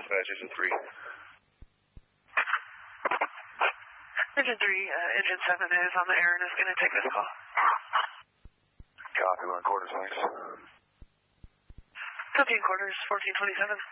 dispatch, Engine 3. Engine 3, Engine 7 is on the air and is going to take this call. Copy, 1 quarters, thanks. 15 quarters, 1427.